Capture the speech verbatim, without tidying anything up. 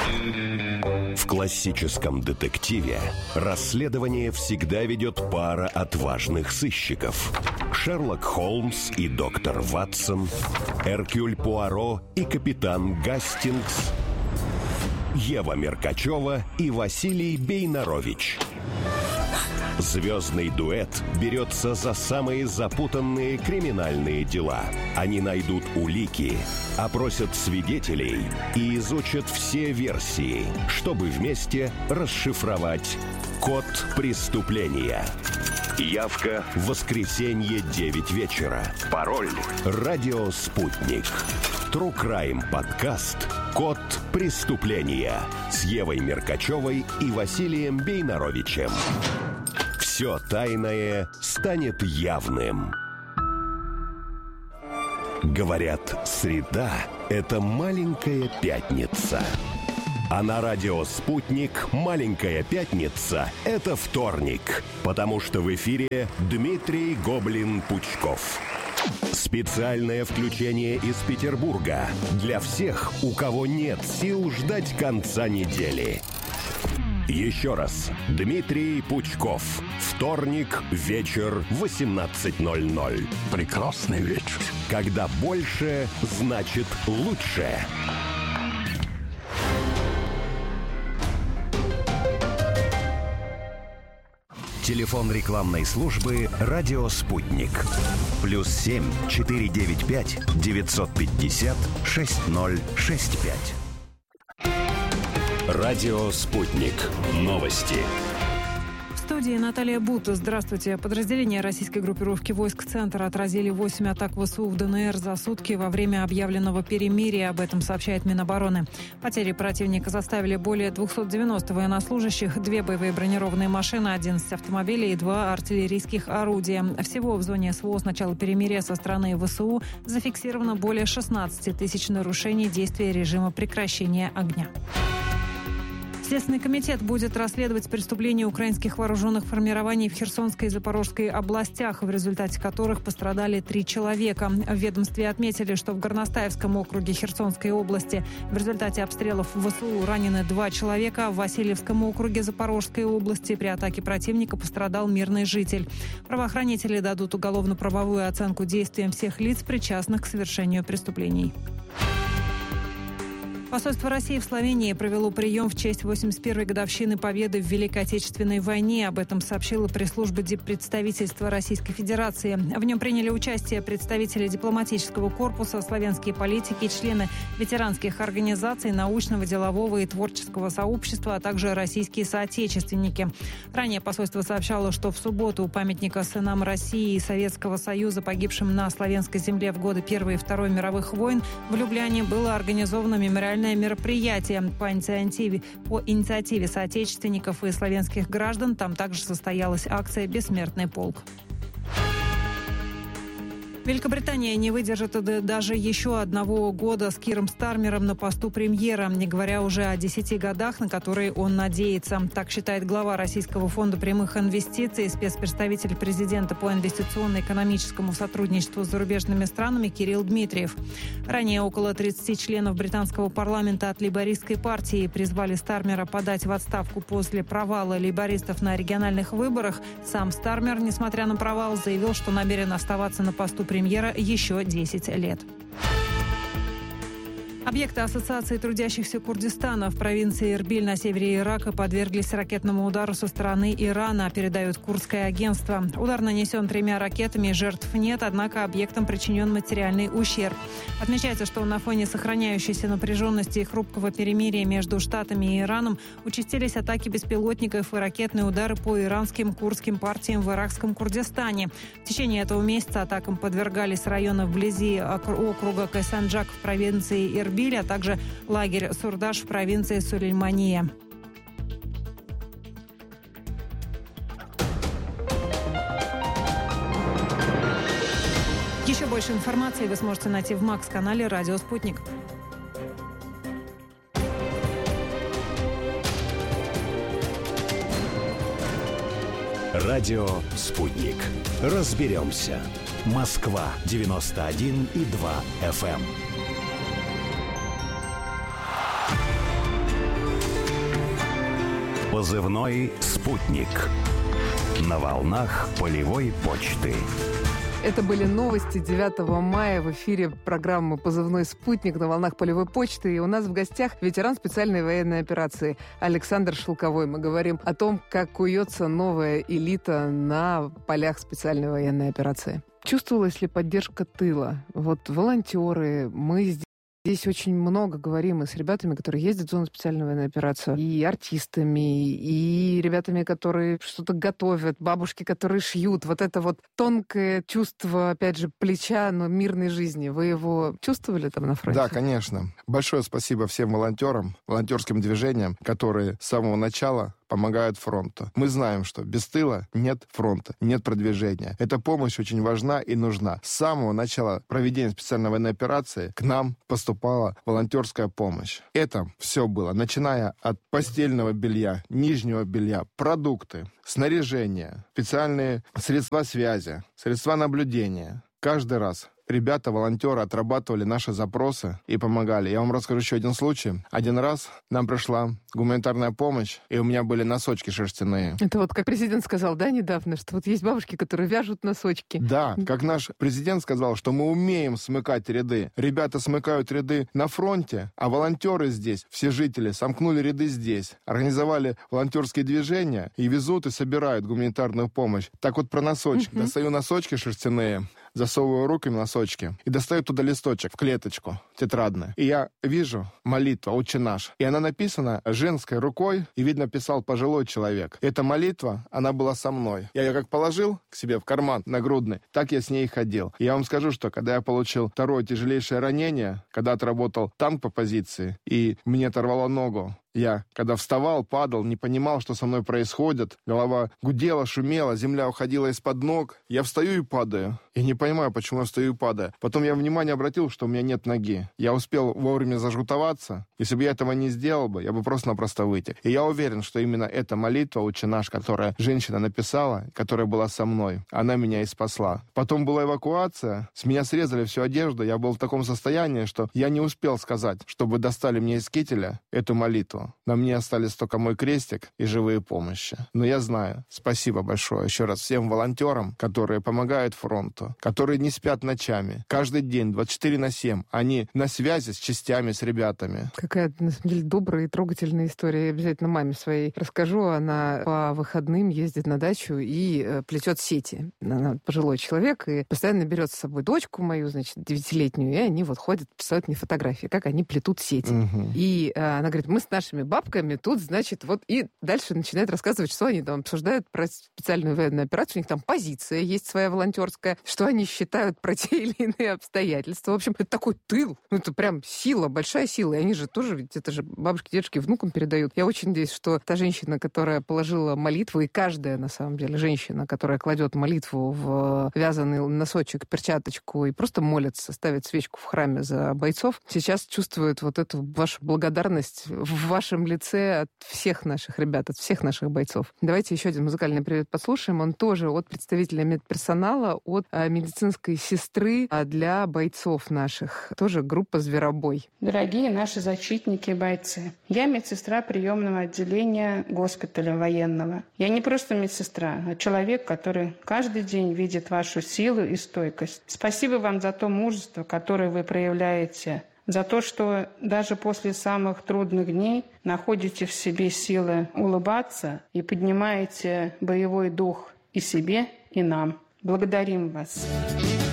В классическом детективе расследование всегда ведет пара отважных сыщиков. Шерлок Холмс и доктор Ватсон, Эркюль Пуаро и капитан Гастингс, Ева Меркачева и Василий Бейнарович. Звездный дуэт берется за самые запутанные криминальные дела. Они найдут улики, опросят свидетелей и изучат все версии, чтобы вместе расшифровать код преступления. Явка в воскресенье девять вечера. Пароль «Радио Спутник». True Crime подкаст «Код преступления» с Евой Меркачевой и Василием Бейнаровичем. Все тайное станет явным. Говорят, среда – это маленькая пятница. А на радио «Спутник» маленькая пятница – это вторник, потому что в эфире Дмитрий Гоблин-Пучков. Специальное включение из Петербурга для всех, у кого нет сил ждать конца недели. Еще раз. Дмитрий Пучков. Вторник, вечер, восемнадцать ноль ноль. Прекрасный вечер. Когда больше, значит лучше. Телефон рекламной службы «Радио Спутник». Плюс семь четыре девять пять девятьсот пятьдесят шесть ноль шесть пять. Радио «Спутник». Новости. В студии Наталья Бута. Здравствуйте. Подразделения российской группировки войск «Центр» отразили восемь атак ВСУ в ДНР за сутки во время объявленного перемирия. Об этом сообщает Минобороны. Потери противника заставили более двухсот девяноста военнослужащих, две боевые бронированные машины, одиннадцать автомобилей и два артиллерийских орудия. Всего в зоне СВО с начала перемирия со стороны ВСУ зафиксировано более шестнадцати тысяч нарушений действия режима прекращения огня. Следственный комитет будет расследовать преступления украинских вооруженных формирований в Херсонской и Запорожской областях, в результате которых пострадали три человека. В ведомстве отметили, что в Горностаевском округе Херсонской области в результате обстрелов ВСУ ранены два человека, в Васильевском округе Запорожской области при атаке противника пострадал мирный житель. Правоохранители дадут уголовно-правовую оценку действиям всех лиц, причастных к совершению преступлений. Посольство России в Словении провело прием в честь восемьдесят первой годовщины победы в Великой Отечественной войне. Об этом сообщила пресс-служба диппредставительства Российской Федерации. В нем приняли участие представители дипломатического корпуса, славянские политики, члены ветеранских организаций, научного, делового и творческого сообщества, а также российские соотечественники. Ранее посольство сообщало, что в субботу у памятника сынам России и Советского Союза, погибшим на славянской земле в годы Первой и Второй мировых войн, в Люблине было организовано мемориальное мероприятие по инициативе, по инициативе соотечественников и славянских граждан. Там также состоялась акция «Бессмертный полк». Великобритания не выдержит даже еще одного года с Киром Стармером на посту премьера, не говоря уже о десяти годах, на которые он надеется. Так считает глава Российского фонда прямых инвестиций, спецпредставитель президента по инвестиционно-экономическому сотрудничеству с зарубежными странами Кирилл Дмитриев. Ранее около тридцати членов британского парламента от лейбористской партии призвали Стармера подать в отставку после провала лейбористов на региональных выборах. Сам Стармер, несмотря на провал, заявил, что намерен оставаться на посту премьера премьера еще десять лет. Объекты Ассоциации трудящихся Курдистана в провинции Эрбиль на севере Ирака подверглись ракетному удару со стороны Ирана, передает Курдское агентство. Удар нанесен тремя ракетами, жертв нет, однако объектам причинен материальный ущерб. Отмечается, что на фоне сохраняющейся напряженности и хрупкого перемирия между Штатами и Ираном участились атаки беспилотников и ракетные удары по иранским курдским партиям в иракском Курдистане. В течение этого месяца атакам подвергались районы вблизи округа Кайсанджак в провинции Эрбиль, а также лагерь Сурдаш в провинции Сулеймания. Еще больше информации вы сможете найти в Макс-канале «Радио Спутник». Радио «Спутник». Разберемся. Москва девяносто один и два эф эм. Позывной «Спутник». На волнах полевой почты. Это были новости девятого мая в эфире программы «Позывной спутник» на волнах полевой почты. И у нас в гостях ветеран специальной военной операции Александр Шелковой. Мы говорим о том, как куется новая элита на полях специальной военной операции. Чувствовалась ли поддержка тыла? Вот волонтеры, мы здесь... Здесь очень много говорим и с ребятами, которые ездят в зону специальной военной операции, и артистами, и ребятами, которые что-то готовят, бабушки, которые шьют. Вот это вот тонкое чувство, опять же, плеча, но мирной жизни. Вы его чувствовали там на фронте? Да, конечно. Большое спасибо всем волонтерам, волонтерским движениям, которые с самого начала помогают фронту. Мы знаем, что без тыла нет фронта, нет продвижения. Эта помощь очень важна и нужна. С самого начала проведения специальной военной операции к нам поступала волонтерская помощь. Это все было, начиная от постельного белья, нижнего белья, продукты, снаряжение, специальные средства связи, средства наблюдения. Каждый раз ребята, волонтеры отрабатывали наши запросы и помогали. Я вам расскажу еще один случай. Один раз нам пришла гуманитарная помощь, и у меня были носочки шерстяные. Это вот как президент сказал, да, недавно, что вот есть бабушки, которые вяжут носочки. Да, как наш президент сказал, что мы умеем смыкать ряды. Ребята смыкают ряды на фронте, а волонтеры здесь, все жители, сомкнули ряды здесь, организовали волонтерские движения и везут и собирают гуманитарную помощь. Так вот про носочки. Uh-huh. Достаю носочки шерстяные, засовываю руки в носочки и достаю туда листочек в клеточку тетрадную. И я вижу молитву «Отче наш». И она написана женской рукой, и, видно, писал пожилой человек. Эта молитва, она была со мной. Я ее как положил к себе в карман нагрудный, так я с ней и ходил. И я вам скажу, что когда я получил второе тяжелейшее ранение, когда отработал танк по позиции, и мне оторвало ногу, я, когда вставал, падал, не понимал, что со мной происходит. Голова гудела, шумела, земля уходила из-под ног. Я встаю и падаю. И не понимаю, почему я встаю и падаю. Потом я внимание обратил, что у меня нет ноги. Я успел вовремя зажгутоваться. Если бы я этого не сделал бы, я бы просто-напросто вытек. И я уверен, что именно эта молитва «Отче наш», которая женщина написала, которая была со мной, она меня и спасла. Потом была эвакуация. С меня срезали всю одежду. Я был в таком состоянии, что я не успел сказать, чтобы достали мне из кителя эту молитву. На мне остались только мой крестик и живые помощи. Но я знаю, спасибо большое еще раз всем волонтерам, которые помогают фронту, которые не спят ночами. Каждый день, двадцать четыре на семь, они на связи с частями, с ребятами. Какая, на самом деле, добрая и трогательная история. Я обязательно маме своей расскажу. Она по выходным ездит на дачу и э, плетет сети. Она пожилой человек и постоянно берет с собой дочку мою, значит, девятилетнюю, и они вот ходят, присылают мне фотографии, как они плетут сети. Угу. И э, она говорит, мы с нашими бабками тут, значит, вот и дальше начинает рассказывать, что они там обсуждают про специальную военную операцию, у них там позиция есть своя волонтерская, что они считают про те или иные обстоятельства. В общем, это такой тыл, ну это прям сила, большая сила, и они же тоже, ведь это же бабушки, дедушки внукам передают. Я очень надеюсь, что та женщина, которая положила молитву, и каждая, на самом деле, женщина, которая кладет молитву в вязаный носочек, перчаточку и просто молится, ставит свечку в храме за бойцов, сейчас чувствует вот эту вашу благодарность в вашем лице от всех наших ребят, от всех наших бойцов. Давайте еще один музыкальный привет послушаем. Он тоже от представителя медперсонала, от а, медицинской сестры а, для бойцов наших. Тоже группа «Зверобой». Дорогие наши защитники и бойцы, я медсестра приемного отделения госпиталя военного. Я не просто медсестра, а человек, который каждый день видит вашу силу и стойкость. Спасибо вам за то мужество, которое вы проявляете, за то, что даже после самых трудных дней находите в себе силы улыбаться и поднимаете боевой дух и себе, и нам. Благодарим вас.